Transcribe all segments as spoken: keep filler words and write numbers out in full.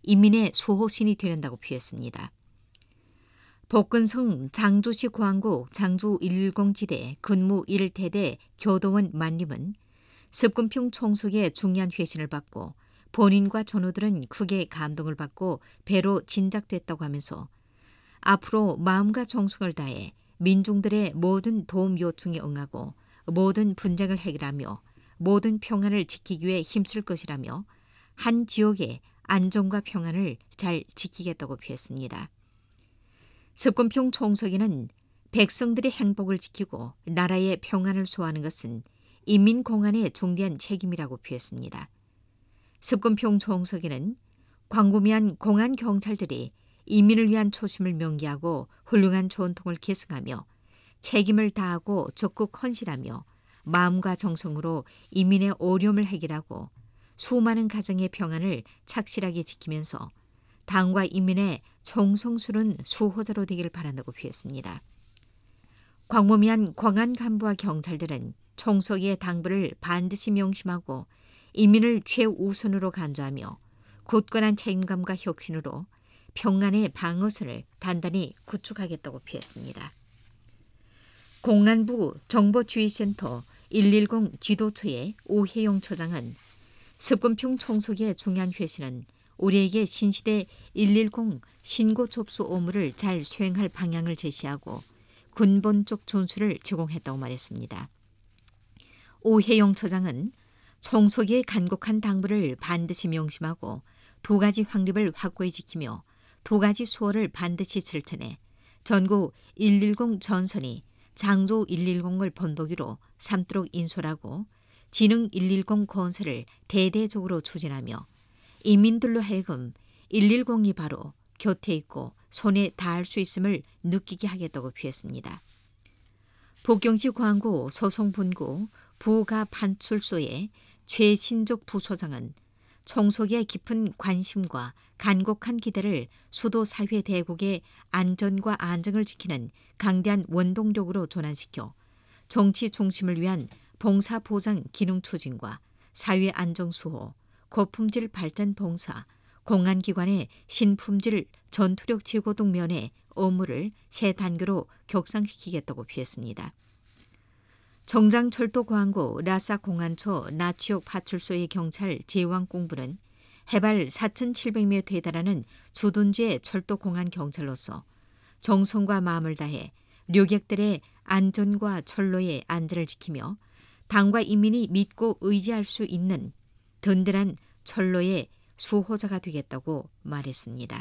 인민의 수호신이 되는다고 표했습니다. 복근성 장주시 고항구 장주 일일공지대 근무 일일태대 교도원 만림은 습근평 총속의 중요한 회신을 받고 본인과 전우들은 크게 감동을 받고 배로 진작됐다고 하면서 앞으로 마음과 정성을 다해 민중들의 모든 도움 요청에 응하고 모든 분쟁을 해결하며 모든 평안을 지키기 위해 힘쓸 것이라며 한 지역의 안정과 평안을 잘 지키겠다고 표했습니다. 습근평 총석에는 백성들의 행복을 지키고 나라의 평안을 수호하는 것은 인민공안의 중대한 책임이라고 표했습니다. 습근평 총석에는 광범위한 공안 경찰들이 인민을 위한 초심을 명기하고 훌륭한 전통을 계승하며 책임을 다하고 적극 헌신하며 마음과 정성으로 인민의 어려움을 해결하고 수많은 가정의 평안을 착실하게 지키면서 당과 인민의 총성스러운 수호자로 되기를 바란다고 표했습니다. 광범위한 공안 간부와 경찰들은 총석의 당부를 반드시 명심하고 인민을 최우선으로 간주하며 굳건한 책임감과 혁신으로 평안의 방어선을 단단히 구축하겠다고 표했습니다. 공안부 정보주의센터 일일공 지도처의 오혜용 처장은 습근평 총석의 중요한 회신은 우리에게 신시대 일일공 신고 접수 업무를 잘 수행할 방향을 제시하고 근본적 준수를 제공했다고 말했습니다. 오혜용 처장은 총석의 간곡한 당부를 반드시 명심하고 두 가지 확립을 확고히 지키며 두 가지 수호를 반드시 실천해 전국 일일공 전선이 장조 일일공을 본보기로 삼도록 인솔하고 지능 일일공 건설을 대대적으로 추진하며 인민들로 하여금 일일공이 바로 곁에 있고 손에 닿을 수 있음을 느끼게 하겠다고 표했습니다. 북경시 광구 소송분구 부가판출소의 최신적 부소장은 총석의 깊은 관심과 간곡한 기대를 수도 사회 대국의 안전과 안정을 지키는 강대한 원동력으로 전환시켜 정치 중심을 위한 봉사보장 기능 추진과 사회 안정 수호, 고품질 발전 봉사, 공안기관의 신품질 전투력 제고 등 면의 업무를 세 단계로 격상시키겠다고 표했습니다. 정장철도광고 라사공안초 나취역 파출소의 경찰 제왕공부는 해발 사천칠백 미터에 달하는 주둔지의 철도공안 경찰로서 정성과 마음을 다해 류객들의 안전과 철로의 안전을 지키며 당과 인민이 믿고 의지할 수 있는 든든한 철로의 수호자가 되겠다고 말했습니다.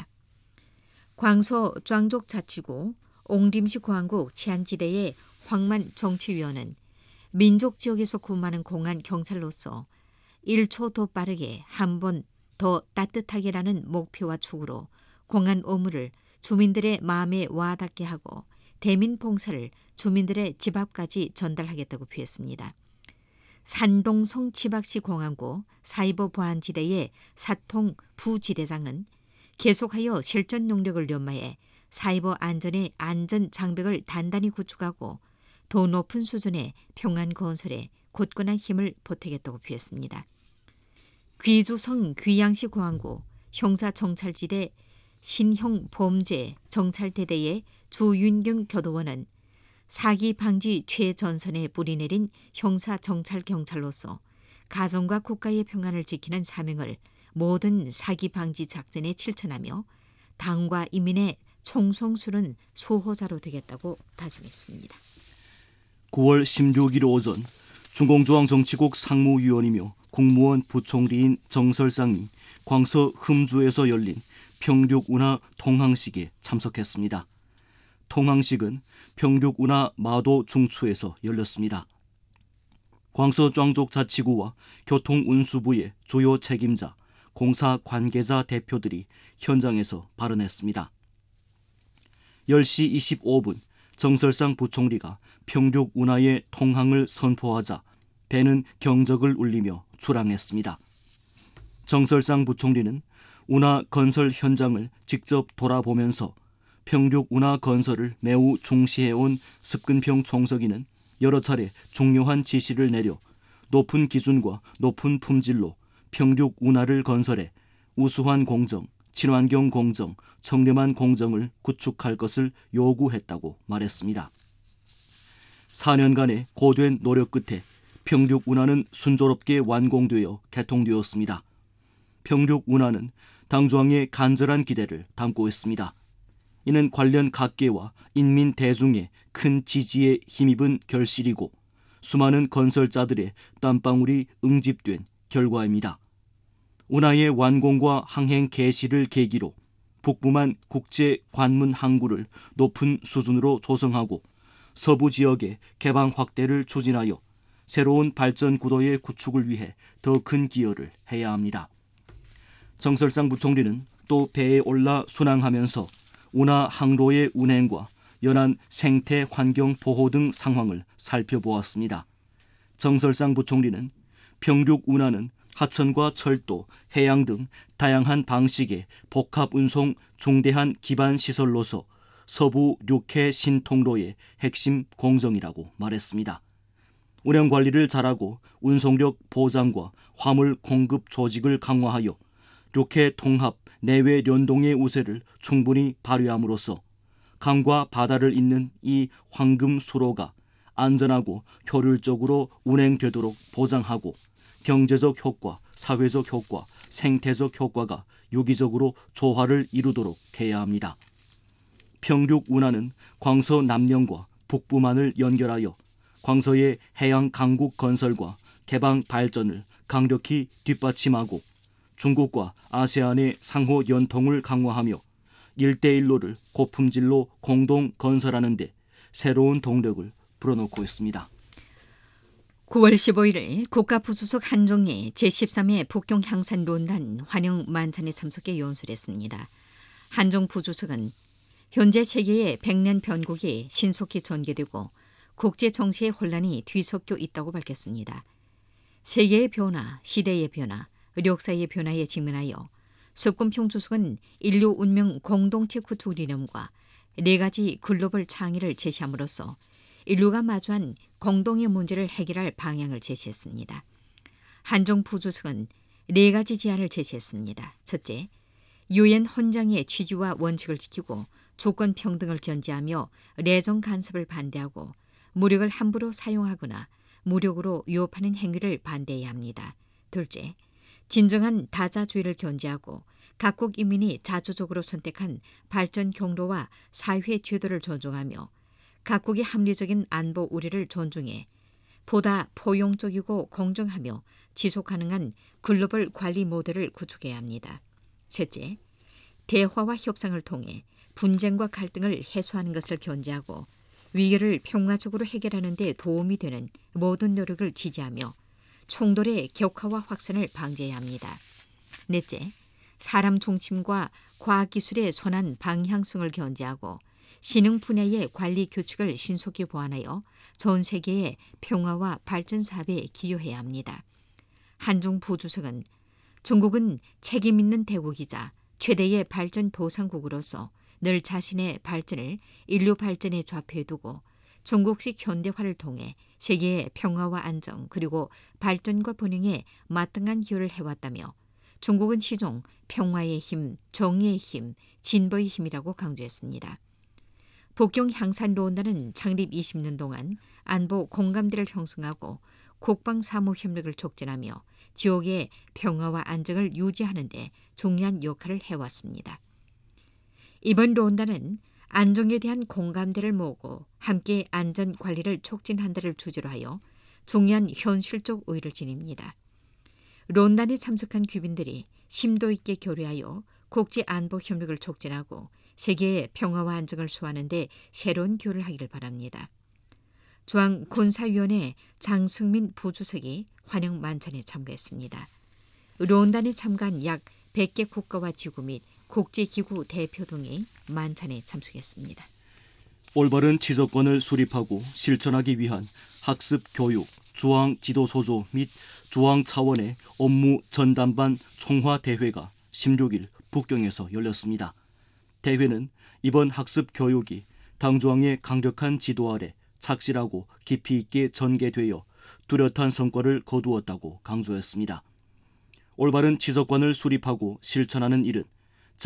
광서 庄족자치구 옹림시 광구 치안지대의 황만 정치위원은 민족지역에서 근무하는 공안 경찰로서 일 초 더 빠르게 한 번 더 따뜻하게라는 목표와 축으로 공안 업무를 주민들의 마음에 와닿게 하고 대민 봉사를 주민들의 집 앞까지 전달하겠다고 표했습니다. 산동성 지박시 공안구 사이버 보안지대의 사통 부지대장은 계속하여 실전 용력을 연마해 사이버 안전의 안전 장벽을 단단히 구축하고 더 높은 수준의 평안 건설에 굳건한 힘을 보태겠다고 표했습니다. 귀주성 귀양시 공안구 형사정찰지대 신형범죄 정찰대대의 주윤경 교도원은 사기 방지 최전선에 뿌리내린 형사정찰경찰로서 가정과 국가의 평안을 지키는 사명을 모든 사기 방지 작전에 실천하며 당과 인민의 총성스러운 수호자로 되겠다고 다짐했습니다. 구월 십육일 오전 중공중앙정치국 상무위원이며 국무원 부총리인 정설상이 광서 흠주에서 열린 평륙운하 통항식에 참석했습니다. 통항식은 평륙운하 마도 중추에서 열렸습니다. 광서 庄족자치구와 교통운수부의 주요 책임자, 공사 관계자 대표들이 현장에서 발언했습니다. 열 시 이십오 분 정설상 부총리가 평륙운하의 통항을 선포하자 배는 경적을 울리며 출항했습니다. 정설상 부총리는 운하 건설 현장을 직접 돌아보면서 평륙운하 건설을 매우 중시해온 습근평 총석이는 여러 차례 중요한 지시를 내려 높은 기준과 높은 품질로 평륙운하를 건설해 우수한 공정, 친환경 공정, 청렴한 공정을 구축할 것을 요구했다고 말했습니다. 사 년간의 고된 노력 끝에 평륙운하는 순조롭게 완공되어 개통되었습니다. 평륙운하는 당중앙의 간절한 기대를 담고 있습니다. 이는 관련 각계와 인민 대중의 큰 지지에 힘입은 결실이고 수많은 건설자들의 땀방울이 응집된 결과입니다. 운하의 완공과 항행 개시를 계기로 북부만 국제 관문 항구를 높은 수준으로 조성하고 서부 지역의 개방 확대를 추진하여 새로운 발전 구도의 구축을 위해 더 큰 기여를 해야 합니다. 정설상 부총리는 또 배에 올라 순항하면서 운하 항로의 운행과 연안 생태 환경 보호 등 상황을 살펴보았습니다. 정설상 부총리는 평륙 운하는 하천과 철도, 해양 등 다양한 방식의 복합 운송 중대한 기반 시설로서 서부 육해 신통로의 핵심 공정이라고 말했습니다. 운행 관리를 잘하고 운송력 보장과 화물 공급 조직을 강화하여 육해 통합, 내외 연동의 우세를 충분히 발휘함으로써 강과 바다를 잇는 이 황금 수로가 안전하고 효율적으로 운행되도록 보장하고 경제적 효과, 사회적 효과, 생태적 효과가 유기적으로 조화를 이루도록 해야 합니다. 평륙 운하는 광서 남령과 북부만을 연결하여 광서의 해양 강국 건설과 개방 발전을 강력히 뒷받침하고 중국과 아세안의 상호 연통을 강화하며 일대일로를 고품질로 공동 건설하는 데 새로운 동력을 불어넣고 있습니다. 구월 십오일 국가부주석 한종희 제십삼 회 북경 향산 논단 환영 만찬에 참석해 연설했습니다. 한종 부주석은 현재 세계의 백년 변곡이 신속히 전개되고 국제 정세의 혼란이 뒤섞여 있다고 밝혔습니다. 세계의 변화, 시대의 변화, 역사의 변화에 직면하여 석권평 주석은 인류 운명 공동체 구축 이념과 네 가지 글로벌 창의를 제시함으로써 인류가 마주한 공동의 문제를 해결할 방향을 제시했습니다. 한종 부주석은 네 가지 제안을 제시했습니다. 첫째, 유엔 헌장의 취지와 원칙을 지키고 주권 평등을 견지하며 내정 간섭을 반대하고 무력을 함부로 사용하거나 무력으로 위협하는 행위를 반대해야 합니다. 둘째, 진정한 다자주의를 견지하고 각국 인민이 자주적으로 선택한 발전 경로와 사회 제도를 존중하며 각국의 합리적인 안보 우려를 존중해 보다 포용적이고 공정하며 지속 가능한 글로벌 관리 모델을 구축해야 합니다. 셋째, 대화와 협상을 통해 분쟁과 갈등을 해소하는 것을 견지하고 위기를 평화적으로 해결하는 데 도움이 되는 모든 노력을 지지하며 충돌의 격화와 확산을 방지해야 합니다. 넷째, 사람 중심과 과학기술의 선한 방향성을 견지하고 신흥 분야의 관리 규칙을 신속히 보완하여 전 세계의 평화와 발전 사업에 기여해야 합니다. 한종 부주석은 중국은 책임 있는 대국이자 최대의 발전 도상국으로서 늘 자신의 발전을 인류 발전에 좌표에 두고 중국식 현대화를 통해 세계의 평화와 안정 그리고 발전과 번영에 마땅한 기여를 해왔다며 중국은 시종 평화의 힘, 정의의 힘, 진보의 힘이라고 강조했습니다. 북경 향산론단은 창립 이십 년 동안 안보 공감대를 형성하고 국방-사무 협력을 촉진하며 지역의 평화와 안정을 유지하는 데 중요한 역할을 해왔습니다. 이번 론단은 안정에 대한 공감대를 모으고 함께 안전 관리를 촉진한다를 주제로 하여 중요한 현실적 의의를 지닙니다. 론단에 참석한 귀빈들이 심도 있게 교류하여 국제 안보 협력을 촉진하고 세계의 평화와 안정을 수호하는 데 새로운 교류를 하기를 바랍니다. 중앙군사위원회 장승민 부주석이 환영 만찬에 참가했습니다. 론단에 참가한 약 백 개 국가와 지구 및 국제기구 대표 등이 만찬에 참석했습니다. 올바른 지적권을 수립하고 실천하기 위한 학습 교육, 조항 지도소조 및 조항 차원의 업무 전담반 총화대회가 십육일 북경에서 열렸습니다. 대회는 이번 학습 교육이 당조항의 강력한 지도 아래 착실하고 깊이 있게 전개되어 뚜렷한 성과를 거두었다고 강조했습니다. 올바른 지적권을 수립하고 실천하는 일은